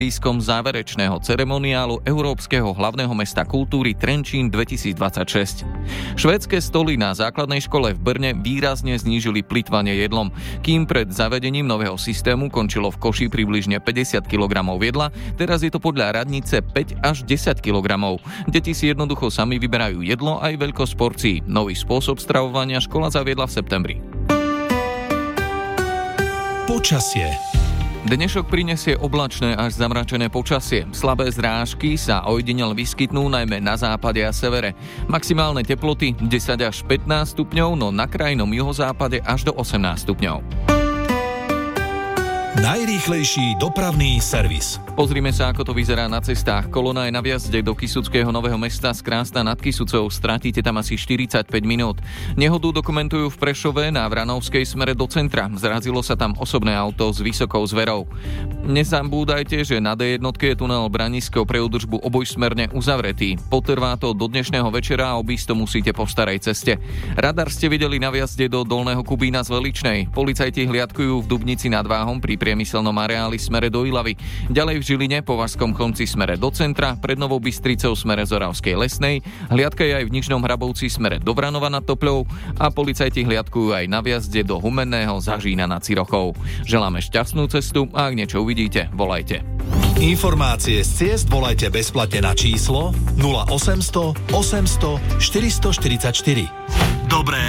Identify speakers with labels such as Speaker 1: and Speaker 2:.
Speaker 1: blízkom záverečného ceremoniálu Európskeho hlavného mesta kultúry Trenčín 2026. Švédske stoly na základnej škole v Brne výrazne znížili plytvanie jedlom. Kým pred zavedením nového systému končilo v koši približne 50 kg jedla, teraz je to podľa radnice 5 až 10 kg. Deti si jednoducho sami vyberajú jedlo aj veľkosť porcií. Nový spôsob stravovania škola zaviedla v septembri.
Speaker 2: Počasie.
Speaker 1: Dnešok prinesie oblačné až zamračené počasie. Slabé zrážky sa ojedinele vyskytnú najmä na západe a severe. Maximálne teploty 10 až 15 stupňov, no na krajnom juhozápade až do 18 stupňov.
Speaker 2: Najrýchlejší dopravný servis.
Speaker 1: Pozrime sa, ako to vyzerá na cestách. Kolona je na vjazde do Kysuckého Nového Mesta z Krásna nad Kysucou. Stratíte tam asi 45 minút. Nehodu dokumentujú v Prešove na Vranovskej smere do centra. Zrazilo sa tam osobné auto s vysokou zverou. Nezabúdajte, že na D1 je tunel Branisko pre údržbu obojsmerne uzavretý. Potrvá to do dnešného večera a obísť to musíte po starej ceste. Radar ste videli na vjazde do Dolného Kubína z Veličnej. Policajti hliadkujú v Dubnici nad Váhom pri priemyselnom areáli smere do Ilavy. Ďalej v Žiline po Vašskom konci smere do centra, pred Novou Bystricou smere z Oravskej Lesnej, hliadka je aj v Nižnom Hrabovci smere do Vranova nad Topľou a policajti hliadkujú aj na vjazde do Humenného za Žína nad Cirochou. Želáme šťastnú cestu a ak niečo uvidíte, volajte.
Speaker 2: Informácie z ciest volajte bezplatne na číslo 0800 800 444. Dobré